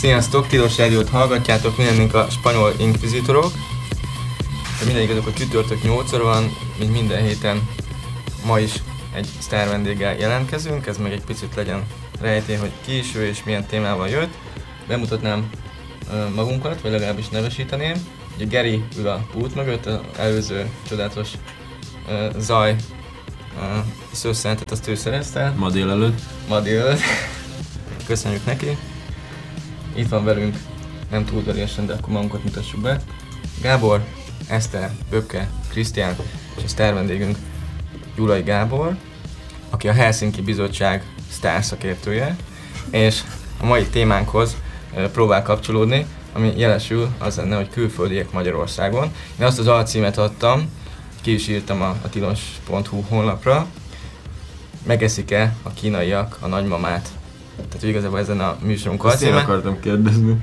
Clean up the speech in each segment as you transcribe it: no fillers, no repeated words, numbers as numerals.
Sziasztok, Tilos Rádiót hallgatjátok, mi lennénk a spanyol inkvizitorok. Minden igazok, hogy csütörtök 8 óra van, mint minden héten ma is egy sztár vendéggel jelentkezünk, ez meg egy picit legyen rejtély, hogy ki is ő és milyen témával jött. Bemutatnám magunkat, vagy legalábbis nevesíteném. Ugye Geri ül a pult mögött, az előző csodálatos zaj szőszentet azt ő szerezte. Ma délelőtt. Köszönjük neki. Itt van velünk, nem túl udvariasan, de akkor magunkat mutassuk be. Gábor, Eszter, Böbke, Krisztián és a sztár vendégünk Gyulai Gábor, aki a Helsinki Bizottság sztárszakértője, és a mai témánkhoz próbál kapcsolódni, ami jelesül az lenne, hogy külföldiek Magyarországon. Én azt az alcímet adtam, ki is írtam a tilos.hu honlapra, megeszik-e a kínaiak a nagymamát? Tehát igazából ezen a műsorunk alcíme. Ezt én akartam kérdezni.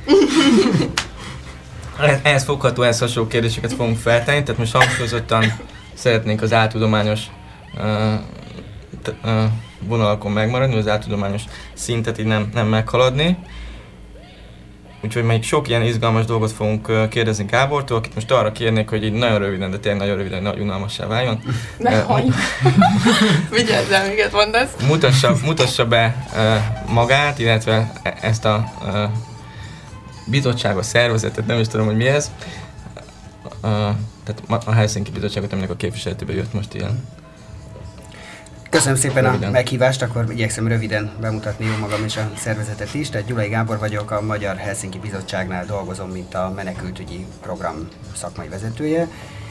Ehhez fogható, ehhez hasonló kérdéseket fogunk feltenni, tehát most hangsúlyozottan szeretnénk az áltudományos vonalakon megmaradni, az áltudományos szintet így nem meghaladni. Úgyhogy még sok ilyen izgalmas dolgot fogunk kérdezni Gábortól, akit most arra kérnék, hogy így nagyon röviden, de tényleg nagyon röviden, nagyon unalmassá váljon. Ne hagyd! Vigyázzál, miket mondasz! Mutassa be magát, illetve ezt a bizottságos szervezetet, nem is tudom, hogy mi ez. Tehát a Helsinki Bizottságot, aminek a képviseletében jött most ilyen. Köszönöm szépen röviden a meghívást, akkor igyekszem röviden bemutatni jó magam és a szervezetet is. Tehát Gyulai Gábor vagyok, a Magyar Helsinki Bizottságnál dolgozom, mint a menekültügyi program szakmai vezetője.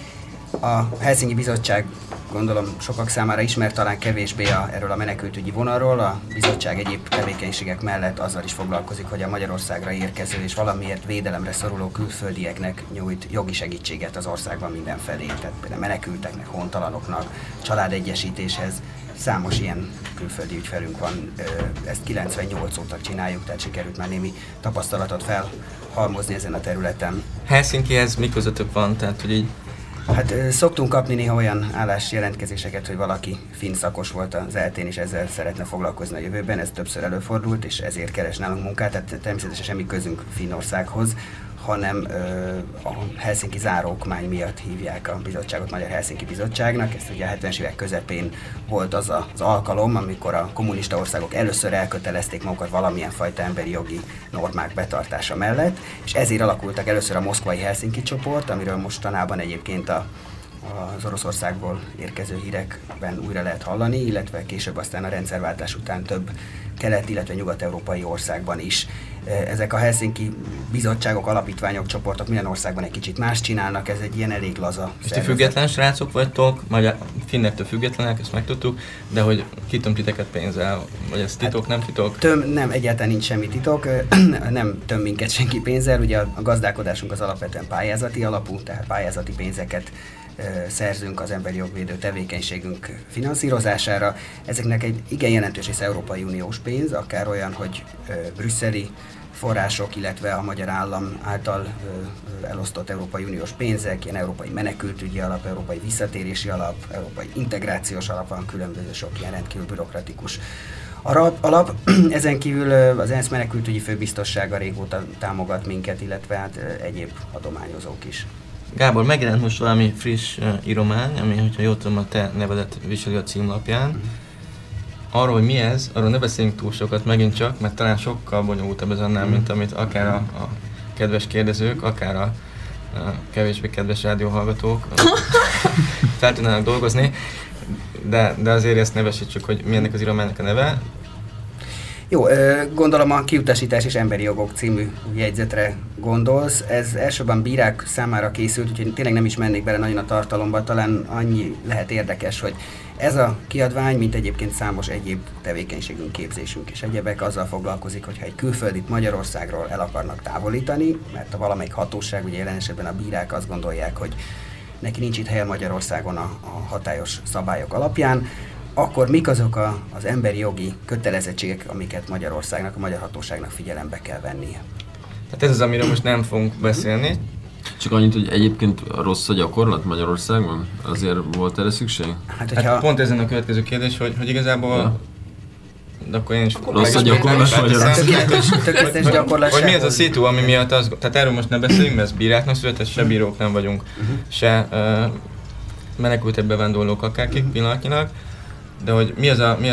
A Helsinki Bizottság, gondolom sokak számára ismert, talán kevésbé erről a menekültügyi vonalról. A bizottság egyéb tevékenységek mellett azzal is foglalkozik, hogy a Magyarországra érkező és valamiért védelemre szoruló külföldieknek nyújt jogi segítséget az országban mindenfelé. Tehát például menekülteknek, hontalanoknak, családegyesítéshez. Számos ilyen külföldi ügyfelünk van, ezt 98 óta csináljuk, tehát sikerült már némi tapasztalatot felhalmozni ezen a területen. Helsinkihez mi közöttök van, tehát hogy így? Hát szoktunk kapni néha olyan állásjelentkezéseket, hogy valaki finn szakos volt az ELTE-n, és ezzel szeretne foglalkozni a jövőben, ez többször előfordult, és ezért keres nálunk munkát, tehát természetesen semmi közünk Finnországhoz, hanem a Helsinki záróokmány miatt hívják a bizottságot Magyar Helsinki Bizottságnak. Ez ugye a 70-es évek közepén volt az az alkalom, amikor a kommunista országok először elkötelezték magukat valamilyen fajta emberi jogi normák betartása mellett, és ezért alakultak először a moszkvai Helsinki csoport, amiről mostanában egyébként az Oroszországból érkező hírekben újra lehet hallani, illetve később aztán a rendszerváltás után több kelet, illetve nyugat-európai országban is. Ezek a Helsinki bizottságok, alapítványok, csoportok minden országban egy kicsit más csinálnak, ez egy ilyen elég laza és ti független srácok vagytok, finnektől függetlenek, ezt megtudtuk, de hogy kitöm titeket pénzzel, vagy ez titok, nem titok? Nem, egyáltalán nincs semmi titok, nem töm minket senki pénzzel, ugye a gazdálkodásunk az alapvetően pályázati alapú, tehát pályázati pénzeket szerzünk az emberi jogvédő tevékenységünk finanszírozására. Ezeknek egy igen jelentős része Európai Uniós pénz, akár olyan, hogy brüsszeli források, illetve a magyar állam által elosztott Európai Uniós pénzek, ilyen európai menekültügyi alap, európai visszatérési alap, európai integrációs alap, van különböző sok ilyen rendkívül bürokratikus alap. Ezen kívül az ENSZ menekültügyi főbiztossága régóta támogat minket, illetve hát egyéb adományozók is. Gábor, megjelent most valami friss íromány, ami, hogyha jól tudom, a te nevedet viseli a címlapján. Arról, hogy mi ez, arról ne beszéljünk túl sokat megint csak, mert talán sokkal bonyolultabb ez annál, mint amit akár a kedves kérdezők, akár a kevésbé kedves rádióhallgatók fel tudnának dolgozni, de azért ezt nevesítsük, hogy mi ennek az írománynak a neve. Jó, gondolom a Kiutasítás és emberi jogok című jegyzetre gondolsz. Ez elsőben bírák számára készült, úgyhogy tényleg nem is mennék bele nagyon a tartalomba, talán annyi lehet érdekes, hogy ez a kiadvány, mint egyébként számos egyéb tevékenységünk, képzésünk és egyebek, azzal foglalkozik, hogyha egy külföldit Magyarországról el akarnak távolítani, mert a valamelyik hatóság, ugye jelen esetben a bírák azt gondolják, hogy neki nincs itt helye Magyarországon a hatályos szabályok alapján, akkor mik azok az emberi jogi kötelezettségek, amiket Magyarországnak, a magyar hatóságnak figyelembe kell vennie? Hát ez az, amiről most nem fogunk beszélni. Csak annyit, hogy egyébként rossz a gyakorlat Magyarországon? Azért volt erre szükség? Hát pont ezen a következő kérdés, hogy igazából de akkor én is... Rossz a gyakorlás, vagy a Tökéletes gyakorlás. Hogy mi az a szitu, ami miatt tehát erről most ne beszéljünk, mert ez bíráknak született, se bírók nem vagyunk, se menekültek bevándorlók akárkik pillanatnyilag, de hogy mi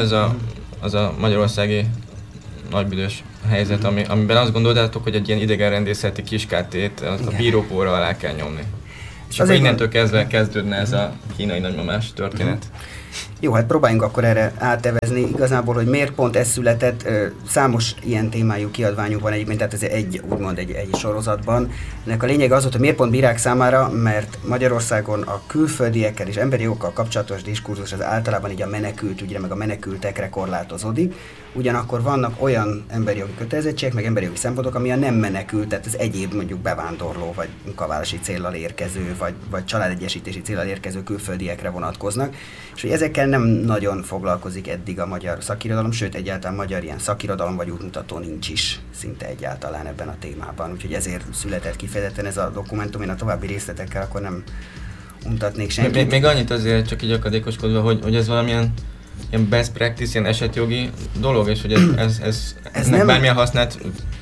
az a magyarországi nagybüdös helyzet, amiben azt gondoltátok, hogy egy ilyen idegenrendészeti kiskártét a bírópóra alá kell nyomni. És akkor innentől kezdődne ez a kínai nagymamás történet. Jó, hát próbáljunk akkor erre átevezni igazából, hogy miért pont ez született. Számos ilyen témájú kiadványunk van egyébként, tehát ez egy sorozatban. Ennek a lényeg az volt, hogy miért pont bírák számára, mert Magyarországon a külföldiekkel és emberi jogokkal kapcsolatos diskurzus az általában így a menekültügyre, meg a menekültekre korlátozódik. Ugyanakkor vannak olyan emberi jogi kötelezettségek, meg emberi jogi szempontok, ami a nem menekült, tehát az egyéb mondjuk bevándorló, vagy munkavállalási céllal érkező, vagy családegyesítési céllal érkező külföldiekre vonatkoznak. És hogy ezekkel nem nagyon foglalkozik eddig a magyar szakirodalom, sőt egyáltalán magyar ilyen szakirodalom vagy útmutató nincs is szinte egyáltalán ebben a témában. Úgyhogy ezért született kifejezetten ez a dokumentum, én a további részletekkel akkor nem untatnék senkit. Még annyit azért csak így akadékoskodva, hogy ez valamilyen ilyen best practice, ilyen esetjogi dolog, és hogy ez nem bármilyen hasznát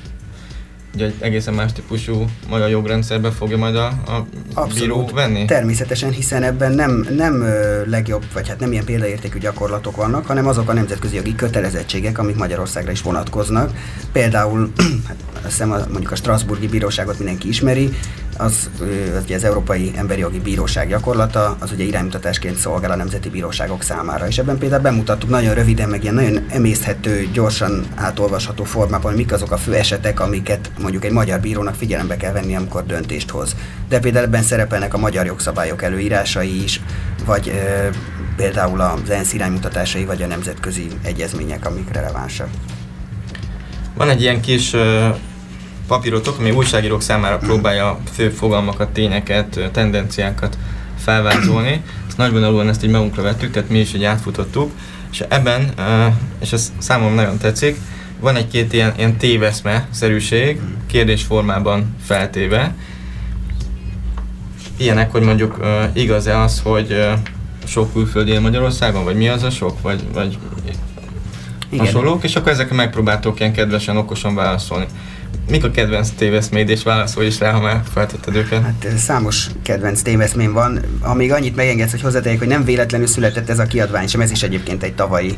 ugye egy egészen más típusú magyar jogrendszerbe fogja majd a bíró venni? Természetesen, hiszen ebben nem legjobb, vagy hát nem ilyen példaértékű gyakorlatok vannak, hanem azok a nemzetközi jogi kötelezettségek, amik Magyarországra is vonatkoznak. Például, hát azt hiszem mondjuk a Strasbourgi Bíróságot mindenki ismeri, az Európai Emberi Jogi Bíróság gyakorlata, az ugye iránymutatásként szolgál a nemzeti bíróságok számára. És ebben például bemutattuk nagyon röviden, meg ilyen nagyon emészthető, gyorsan átolvasható formában, hogy mik azok a fő esetek, amiket mondjuk egy magyar bírónak figyelembe kell venni, amikor döntést hoz. De például ebben szerepelnek a magyar jogszabályok előírásai is, vagy például az ENSZ iránymutatásai, vagy a nemzetközi egyezmények, amik relevánsak. Van egy ilyen kis papírotok, ami újságírók számára próbálja a fő fogalmakat, tényeket, tendenciákat felvázolni. Ezt nagyvonalúan ezt így magunkra vettük, tehát mi is így átfutottuk. És ebben, és ez számomra nagyon tetszik, van egy-két ilyen téveszme-szerűség, kérdésformában feltéve. Ilyenek, hogy mondjuk igaz-e az, hogy sok külföldi él Magyarországon, vagy mi az a sok, vagy hasonlók, és akkor ezekre megpróbáltok ilyen kedvesen, okosan válaszolni. Mik a kedvenc téveszméd, és válaszolj is rá, ha már feltetted őket? Hát számos kedvenc téveszmém van. Amíg annyit megengedsz, hogy hozzátegyek, hogy nem véletlenül született ez a kiadvány sem, ez is egyébként egy tavalyi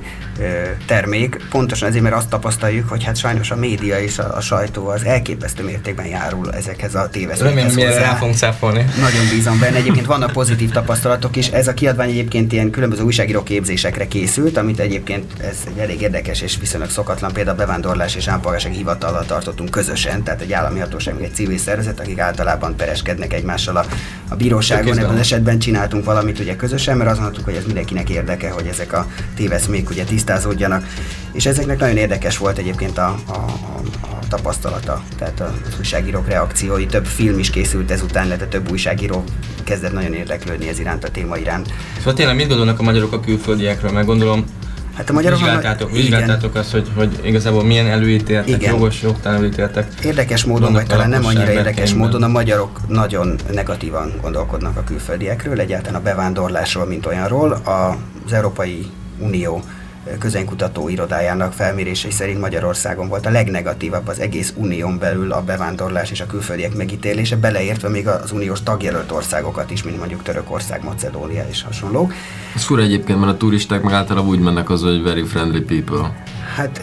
termék. Pontosan ezért, mert azt tapasztaljuk, hogy hát sajnos a média és a sajtó az elképesztő mértékben járul ezekhez a téveszmékhez. Remélem, mire rá fogunk cáfolni. Nagyon bízom benne. Egyébként vannak pozitív tapasztalatok is. Ez a kiadvány egyébként ilyen különböző újságíró képzésekre készült, amit egyébként ez egy elég érdekes és viszonylag szokatlan, például a Bevándorlás és Állampolgársági Hivatallal tartottunk közösen, tehát egy állami hatóság, egy civil szervezet, akik általában pereskednek egymással a bíróságon. Ebben az esetben csináltunk valamit ugye közösen, mert azt mondtuk, hogy ez mindenkinek érdeke, hogy ezek a téveszmék ugye tisztázódjanak. És ezeknek nagyon érdekes volt egyébként a tapasztalata, tehát az újságírók reakciói, több film is készült ezután, illetve több újságíró kezdett nagyon érdeklődni ez iránt, a téma iránt. Szóval tényleg mit gondolnak a magyarok a külföldiekről? Meg gondolom, hát a magyarok vizsgáltátok azt, hogy igazából milyen előítéletek, jogos, jogtalan előítéletek. Érdekes módon, vagy talán nem annyira érdekes módon a magyarok nagyon negatívan gondolkodnak a külföldiekről, egyáltalán a bevándorlásról, mint olyanról. Az Európai Unió közönkutató irodájának felmérései szerint Magyarországon volt a legnegatívabb az egész unión belül a bevándorlás és a külföldiek megítélése, beleértve még az uniós tagjelölt országokat is, mint mondjuk Törökország, Macedónia és hasonlók. Ez fura egyébként, mert a turisták meg általában úgy mennek az, hogy very friendly people. Hát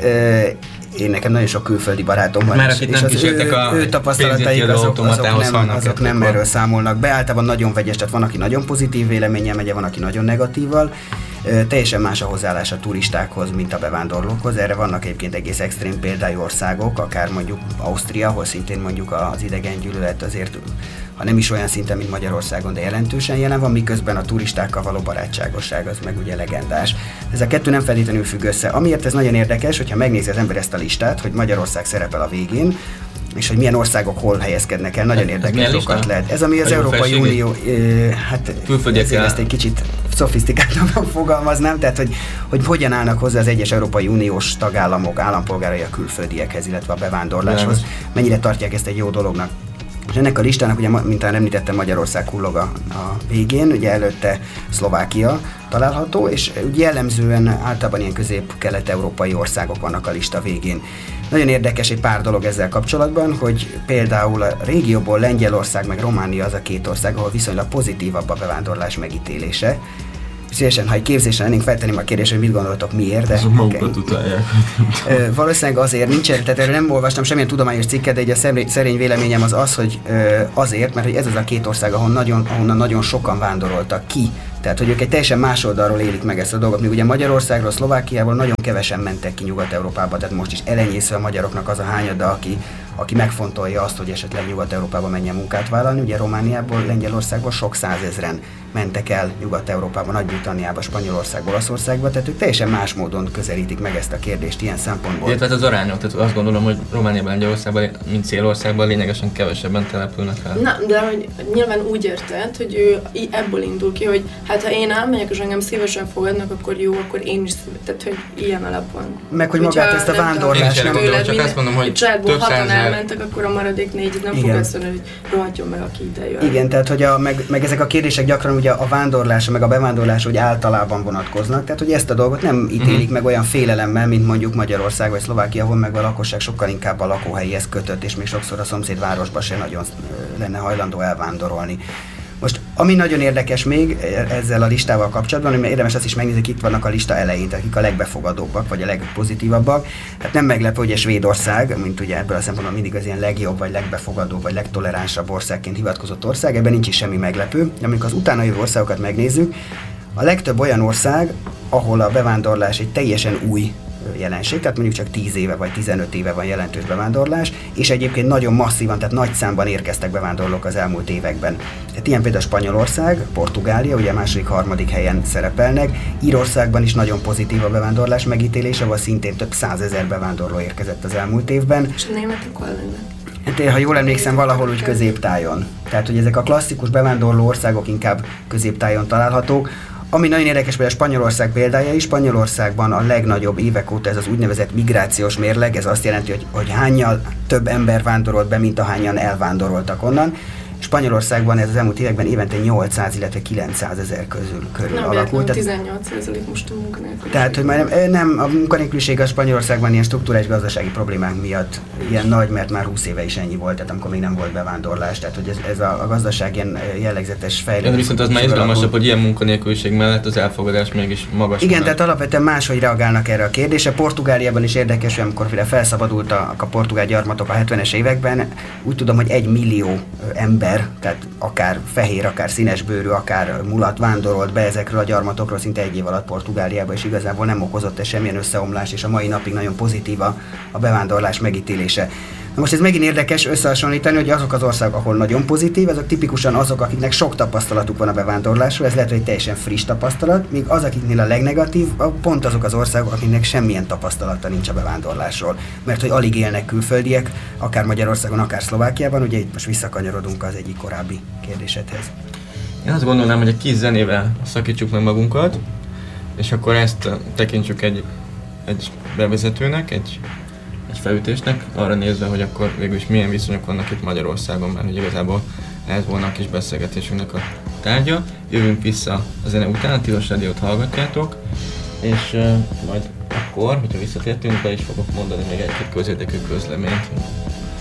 én nekem nagyon sok külföldi barátom van, és az ő tapasztalataik azok nem erről számolnak be. Általában nagyon vegyes, tehát van, aki nagyon pozitív véleménnyel megy, van, aki nagyon negatívval. Teljesen más a hozzáállás a turistákhoz, mint a bevándorlókhoz. Erre vannak egyébként egész extrém példájú országok, akár mondjuk Ausztria, ahol szintén mondjuk az idegengyűlölet azért, ha nem is olyan szinten, mint Magyarországon, de jelentősen jelen van, miközben a turistákkal való barátságosság az meg ugye legendás. Ez a kettő nem feltétlenül függ össze. Amiért ez nagyon érdekes, hogyha megnézi az ember ezt a listát, hogy Magyarország szerepel a végén, és hogy milyen országok hol helyezkednek el, nagyon érdekes dolgokat lehet. Ez, ami az Európai Unió, hát ezért ezt egy kicsit szofisztikáltabban fogalmaznám, tehát hogy hogyan állnak hozzá az egyes Európai Uniós tagállamok állampolgárai a külföldiekhez, illetve a bevándorláshoz, mennyire tartják ezt egy jó dolognak. És ennek a listának, ugye, mint említettem, Magyarország kullog a végén, ugye előtte Szlovákia, található, és ugye jellemzően általában ilyen közép-kelet-európai országok vannak a lista végén. Nagyon érdekes egy pár dolog ezzel kapcsolatban, hogy például a régióból Lengyelország meg Románia az a két ország, ahol viszonylag pozitívabb a bevándorlás megítélése. Szívesen, ha egy képzésen lennénk, feltenném a kérdést, hogy mit gondoltok miért, de... Azok magukat utálják. Valószínűleg azért nincsen, tehát erről nem olvastam semmilyen tudományos cikket, de egy a szerény véleményem az, hogy azért, mert hogy ez az a két ország, ahonnan nagyon sokan vándoroltak ki. Tehát, hogy ők egy teljesen más oldalról élik meg ezt a dolgot. Míg ugye Magyarországról, Szlovákiából nagyon kevesen mentek ki Nyugat-Európába, tehát most is elenyésző a magyaroknak az a hányada, aki megfontolja azt, hogy esetleg Nyugat-Európába menjen munkát vállalni. Ugye Romániából, Lengyelországból sok százezren mentek el Nyugat-Európába, Nagy-Britanniába, Spanyolországba, Olaszországba, tehát ők teljesen más módon közelítik meg ezt a kérdést ilyen szempontból. Illetve az arányok, tehát azt gondolom, hogy Romániában, Lengyelországban, mint célországban lényegesen kevesebben települnek el. Na, de hogy nyilván úgy érted, hogy ő ebből indul ki, hogy hát ha én elmegyek és engem szívesen fogadnak, akkor jó, akkor én is, tehát hogy ilyen alapon. Meg hogy magát ezt a vándorlást nem tudom, csak azt mondom, hogy több százezer elmentek, akkor a maradék 4 nem fog azt mondani, hogy rohadjon meg, aki ide jön. Igen, tehát hogy meg ezek a kérdések gyakran ugye a vándorlásra, meg a bevándorlásra úgy általában vonatkoznak, tehát hogy ezt a dolgot nem ítélik meg olyan félelemmel, mint mondjuk Magyarország vagy Szlovákia, ahol meg a lakosság sokkal inkább a lakóhelyhez kötött, és még sokszor a szomszédvárosba se nagyon lenne hajlandó elvándorolni. Most, ami nagyon érdekes még ezzel a listával kapcsolatban, hogy érdemes azt is megnézni, hogy itt vannak a lista elején, tehát akik a legbefogadóbbak, vagy a legpozitívabbak. Hát nem meglepő, hogy a Svédország, mint ugye ebből a szempontból mindig az ilyen legjobb, vagy legbefogadóbb, vagy legtoleránsabb országként hivatkozott ország, ebben nincs is semmi meglepő. De amikor az utána jövő országokat megnézzük, a legtöbb olyan ország, ahol a bevándorlás egy teljesen új jelenség, tehát mondjuk csak 10 éve vagy 15 éve van jelentős bevándorlás, és egyébként nagyon masszívan, tehát nagy számban érkeztek bevándorlók az elmúlt években. Tehát ilyen például Spanyolország, Portugália, ugye második, harmadik helyen szerepelnek, Írországban is nagyon pozitív a bevándorlás megítélése, ahol szintén több 100 000 bevándorló érkezett az elmúlt évben. És a németek hol lennek? Hát én, ha jól emlékszem, valahol úgy középtájon. Tehát, hogy ezek a klasszikus bevándorló országok inkább középtájon találhatók. Ami nagyon érdekes, például Spanyolország példája is, Spanyolországban a legnagyobb évek óta ez az úgynevezett migrációs mérleg, ez azt jelenti, hogy hánnyal több ember vándorolt be, mint ahányan elvándoroltak onnan. Spanyolországban ez az elmúlt években évente 800, illetve 900 000 körül alakult. Nem, 18% most a munkanélküliség. Tehát, hogy már nem, a munkanélküliség a Spanyolországban ilyen strukturális gazdasági problémák miatt ilyen nagy, mert már 20 éve is ennyi volt, tehát amikor még nem volt bevándorlás. Tehát, hogy ez a gazdaság ilyen jellegzetes fejlődés. Viszont az már izgalmasabb, hogy ilyen munkanélküliség mellett az elfogadás mégis magas. Igen, tehát alapvetően máshogy reagálnak erre a kérdésre. Portugáliában is érdekes, hogy amikor felszabadultak a portugál gyarmatok a 70-es években, úgy tudom, hogy 1 millió ember, tehát akár fehér, akár színesbőrű, akár mulat vándorolt be ezekről a gyarmatokról szinte 1 év alatt Portugáliába, és igazából nem okozott ez semmilyen összeomlás, és a mai napig nagyon pozitív a bevándorlás megítélése. Na most ez megint érdekes összehasonlítani, hogy azok az országok, ahol nagyon pozitív, azok tipikusan azok, akiknek sok tapasztalatuk van a bevándorlásról, ez lehet, hogy egy teljesen friss tapasztalat, míg az, akiknél a legnegatív, pont azok az országok, akiknek semmilyen tapasztalata nincs a bevándorlásról. Mert hogy alig élnek külföldiek, akár Magyarországon, akár Szlovákiában, ugye itt most visszakanyarodunk az egyik korábbi kérdésedhez. Én azt gondolnám, hogy egy kis zenével szakítsuk meg magunkat, és akkor ezt tekintsük egy bevezetőnek, egy felütésnek, arra nézve, hogy akkor végül is milyen viszonyok vannak itt Magyarországon, mert hogy igazából ez volna a kis beszélgetésünknek a tárgya. Jövünk vissza a zene után, a Tilos Rádiót hallgatjátok, és majd akkor, hogyha visszatértünk, be is fogok mondani még egy-két közérdekű közleményt.